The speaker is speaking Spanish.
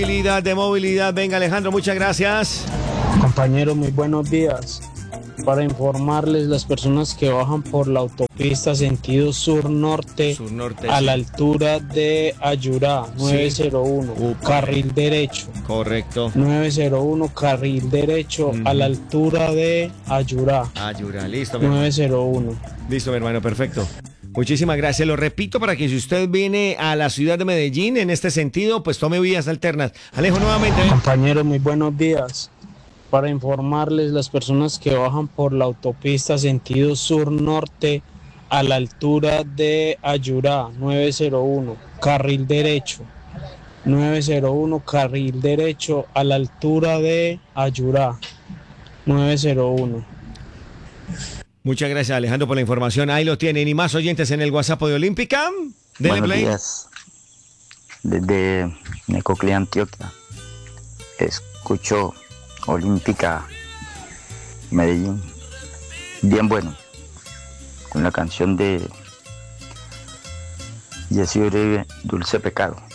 De movilidad. Venga, Alejandro, muchas gracias. Compañeros, muy buenos días. Para informarles, las personas que bajan por la autopista sentido sur-norte a la altura de Ayurá, 901, carril derecho. Correcto. 901, carril derecho a la altura de Ayurá. Ayurá, listo. 901. Listo, mi hermano, perfecto. Muchísimas gracias. Lo repito para que si usted viene a la ciudad de Medellín en este sentido, pues tome vías alternas. Alejo, nuevamente. Compañeros, muy buenos días. Para informarles, las personas que bajan por la autopista sentido sur-norte a la altura de Ayurá, 901, carril derecho. 901, carril derecho a la altura de Ayurá, 901. Muchas gracias, Alejandro, por la información. Ahí lo tienen. Y más oyentes en el WhatsApp de Olímpica. Buenos días. Desde Necoclí, Antioquia. Escucho Olímpica Medellín. Bien bueno. Con la canción de Jessy Uribe, Dulce Pecado.